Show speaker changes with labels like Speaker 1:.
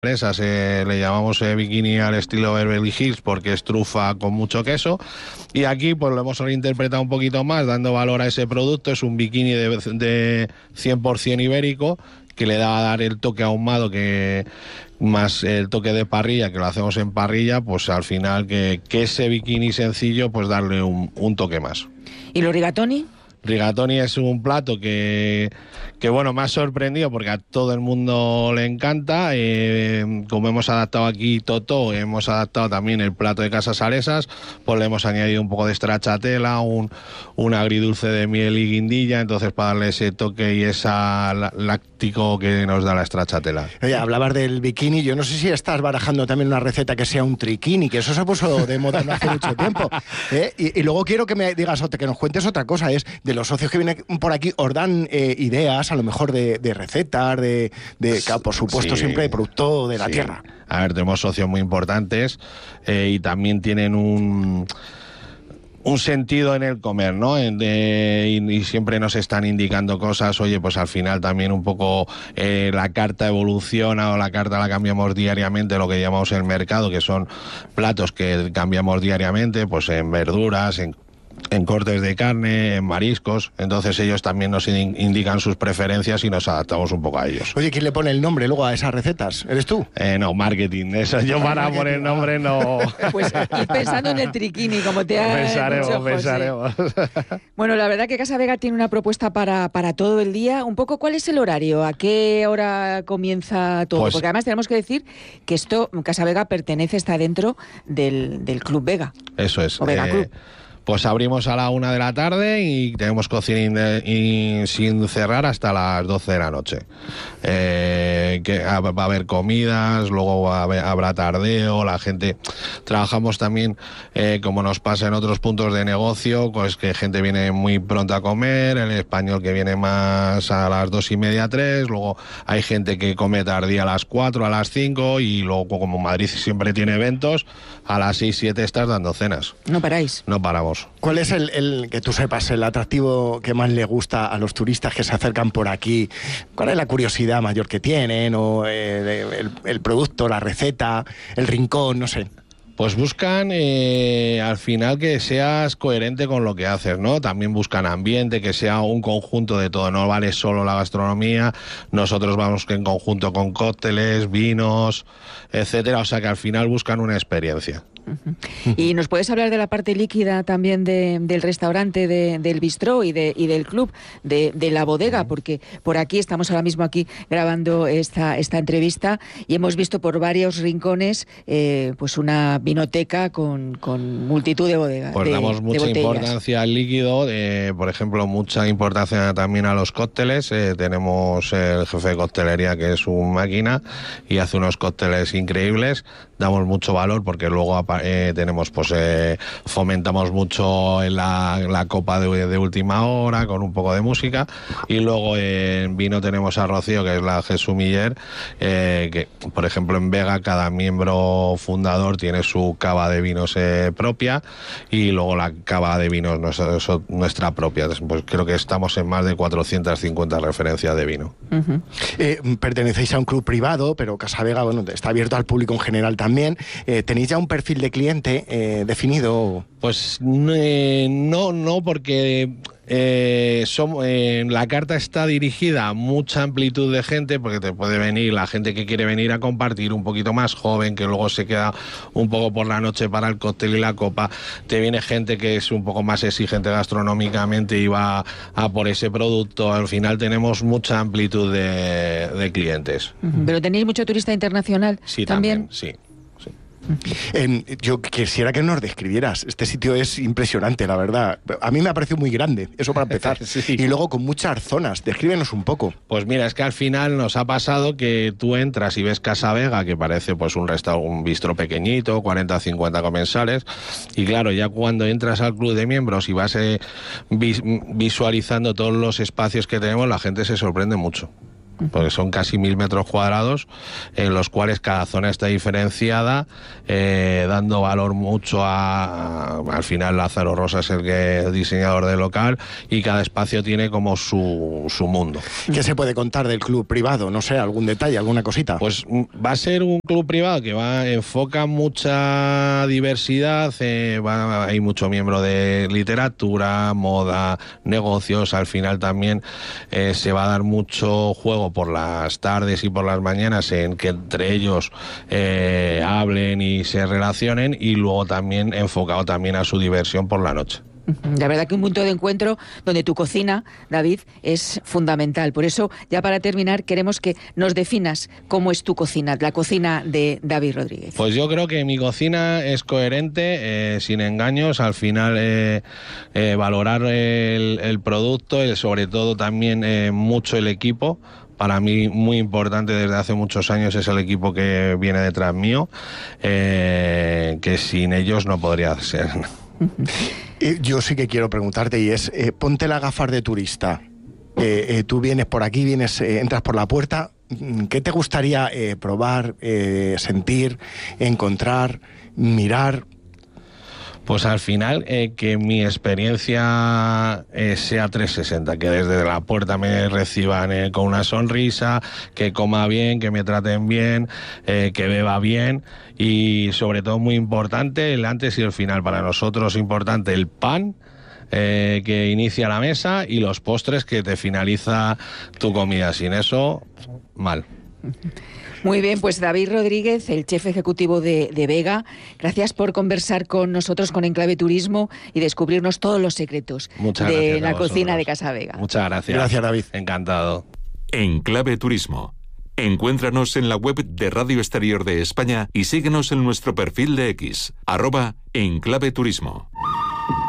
Speaker 1: Esas le llamamos bikini al estilo Beverly Hills porque es trufa con mucho queso, y aquí pues lo hemos interpretado un poquito más dando valor a ese producto. Es un bikini de 100% ibérico que le da a dar el toque ahumado, que más el toque de parrilla, que lo hacemos en parrilla, pues al final que ese bikini sencillo pues darle un toque más.
Speaker 2: ¿Y los rigatoni?
Speaker 1: Rigatoni es un plato que bueno, me ha sorprendido porque a todo el mundo le encanta. Como hemos adaptado aquí Totó, hemos adaptado también el plato de Casa Salesas, pues le hemos añadido un poco de stracciatella, un agridulce de miel y guindilla, entonces para darle ese toque y ese láctico que nos da la stracciatella.
Speaker 3: Oye, hablabas del bikini, yo no sé si estás barajando también una receta que sea un triquini, que eso se puso de moda no hace mucho tiempo. Y luego quiero que me digas, que nos cuentes otra cosa, es de los socios que vienen por aquí, os dan ideas, a lo mejor de recetas, por supuesto, sí, siempre de producto de la tierra.
Speaker 1: A ver, tenemos socios muy importantes y también tienen un sentido en el comer, ¿no? Y siempre nos están indicando cosas. Oye, pues al final también un poco la carta evoluciona, o la carta la cambiamos diariamente, lo que llamamos el mercado, que son platos que cambiamos diariamente, pues en verduras, en cortes de carne, en mariscos. Entonces ellos también nos indican sus preferencias y nos adaptamos un poco a ellos.
Speaker 3: Oye, ¿quién le pone el nombre luego a esas recetas? ¿Eres tú?
Speaker 1: No, marketing. Eso yo para poner el nombre no...
Speaker 2: Pues ir pensando en el triquini, como te ha dicho José.
Speaker 1: Pensaremos.
Speaker 2: Bueno, la verdad que Casa Vega tiene una propuesta para todo el día. Un poco, ¿cuál es el horario? ¿A qué hora comienza todo?
Speaker 1: Pues,
Speaker 2: porque además tenemos que decir que Casa Vega está dentro del Club Vega.
Speaker 1: Eso es.
Speaker 2: O Vega Club.
Speaker 1: Pues abrimos a la 1 de la tarde y tenemos cocina sin cerrar hasta las 12 de la noche. Va a haber comidas, luego habrá tardeo, la gente... Trabajamos también, como nos pasa en otros puntos de negocio, pues que gente viene muy pronto a comer, el español que viene más a las 2:30, 3, luego hay gente que come tardía a las 4, a las 5, y luego, como Madrid siempre tiene eventos, a las 6, 7 estás dando cenas.
Speaker 2: ¿No paráis?
Speaker 1: No paramos.
Speaker 3: ¿Cuál es el que tú sepas, el atractivo que más le gusta a los turistas que se acercan por aquí? ¿Cuál es la curiosidad mayor que tienen? ¿O el producto, la receta, el rincón, no sé?
Speaker 1: Pues buscan al final que seas coherente con lo que haces, ¿no? También buscan ambiente, que sea un conjunto de todo, no vale solo la gastronomía. Nosotros vamos en conjunto con cócteles, vinos, etcétera, o sea que al final buscan una experiencia.
Speaker 2: Uh-huh. ¿Y nos puedes hablar de la parte líquida también del restaurante, del bistró y del club, de la bodega? Porque por aquí, estamos ahora mismo aquí grabando esta entrevista y hemos visto por varios rincones pues una vinoteca con multitud de bodegas.
Speaker 1: Pues damos mucha importancia al líquido, por ejemplo, mucha importancia también a los cócteles. Tenemos el jefe de coctelería, que es un máquina y hace unos cócteles increíbles. Damos mucho valor porque luego tenemos, pues fomentamos mucho en la copa de última hora con un poco de música, y luego en vino tenemos a Rocío, que es la Jesús Miller, que por ejemplo en Vega cada miembro fundador tiene su cava de vinos propia, y luego la cava de vinos nuestra propia. Pues creo que estamos en más de 450 referencias de vino.
Speaker 2: Uh-huh.
Speaker 3: Pertenecéis a un club privado, pero Casa Vega, bueno, está abierto al público en general también. ¿Tenéis ya un perfil de cliente definido?
Speaker 1: Pues no, porque la carta está dirigida a mucha amplitud de gente, porque te puede venir la gente que quiere venir a compartir, un poquito más joven, que luego se queda un poco por la noche para el cóctel y la copa. Te viene gente que es un poco más exigente gastronómicamente y va a por ese producto. Al final tenemos mucha amplitud de clientes.
Speaker 2: Uh-huh. ¿Pero tenéis mucho turista internacional?
Speaker 1: Sí, también sí.
Speaker 3: Yo quisiera que nos describieras. Este sitio es impresionante, la verdad. A mí me ha parecido muy grande, eso para empezar.
Speaker 1: Sí.
Speaker 3: Y luego con muchas zonas. Descríbenos un poco.
Speaker 1: Pues mira, es que al final nos ha pasado que tú entras y ves Casa Vega, que parece pues un bistro pequeñito, 40 o 50 comensales, y claro, ya cuando entras al club de miembros y vas visualizando todos los espacios que tenemos, la gente se sorprende mucho. porque son casi 1000 metros cuadrados, en los cuales cada zona está diferenciada, dando valor mucho al final Lázaro Rosa es el diseñador del local, y cada espacio tiene como su mundo.
Speaker 3: ¿Qué se puede contar del club privado? No sé, algún detalle, alguna cosita.
Speaker 1: Pues va a ser un club privado que enfoca mucha diversidad, hay mucho miembro de literatura, moda, negocios. Al final también se va a dar mucho juego por las tardes y por las mañanas en que entre ellos hablen y se relacionen, y luego también enfocado también a su diversión por la noche.
Speaker 2: La verdad que un punto de encuentro donde tu cocina, David, es fundamental. Por eso, ya para terminar, queremos que nos definas cómo es tu cocina, la cocina de David Rodríguez.
Speaker 1: Pues yo creo que mi cocina es coherente, sin engaños. Al final, valorar el producto, sobre todo también mucho el equipo. Para mí, muy importante desde hace muchos años, es el equipo que viene detrás mío, que sin ellos no podría ser.
Speaker 3: Yo sí que quiero preguntarte, y es, ponte las gafas de turista. Tú vienes por aquí, entras por la puerta. ¿Qué te gustaría probar, sentir, encontrar, mirar?
Speaker 1: Pues al final que mi experiencia sea 360, que desde la puerta me reciban con una sonrisa, que coma bien, que me traten bien, que beba bien, y sobre todo muy importante el antes y el final. Para nosotros importante el pan que inicia la mesa y los postres que te finaliza tu comida. Sin eso, mal.
Speaker 2: Muy bien, pues David Rodríguez, el chef ejecutivo de Vega, gracias por conversar con nosotros con Enclave Turismo y descubrirnos todos los secretos de la cocina de Casa Vega.
Speaker 1: Muchas gracias.
Speaker 3: Gracias, David.
Speaker 1: Encantado.
Speaker 4: Enclave Turismo. Encuéntranos en la web de Radio Exterior de España y síguenos en nuestro perfil de X, @Enclave Turismo.